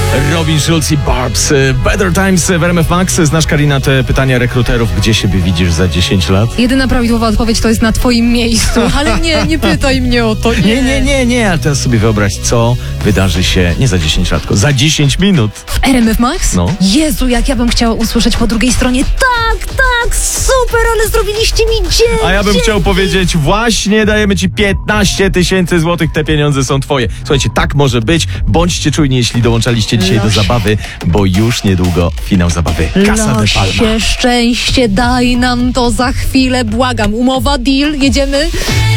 Robin Schulz i Barbs. Better Times w RMF Max. Znasz, Karina, te pytania rekruterów, gdzie siebie widzisz za 10 lat? Jedyna prawidłowa odpowiedź to jest na twoim miejscu, ale nie pytaj mnie o to. Nie, ale teraz sobie wyobraź, co wydarzy się nie za 10 lat, tylko za 10 minut. W RMF Max? No. Jezu, jak ja bym chciała usłyszeć po drugiej stronie. Tak, super, ale zrobiliście mi dzień. A ja bym chciał powiedzieć, właśnie dajemy ci 15 000 złotych, te pieniądze są twoje. Słuchajcie, tak może być. Bądźcie czujni, jeśli dołączaliście dzisiaj do zabawy, bo już niedługo finał zabawy. Casa de Palma. Losie, szczęście, daj nam to za chwilę, błagam. Umowa, deal, jedziemy?